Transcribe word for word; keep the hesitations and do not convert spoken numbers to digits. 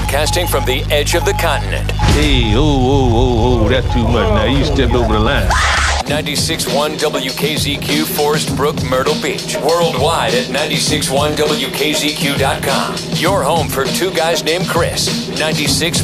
Broadcasting from the edge of the continent. Hey, oh, oh, oh, oh, that's too much. Now you stepped over the line. ninety-six point one W K Z Q, Forest Brook, Myrtle Beach. Worldwide at ninety-six point one W K Z Q dot com. Your home for two guys named Chris. ninety-six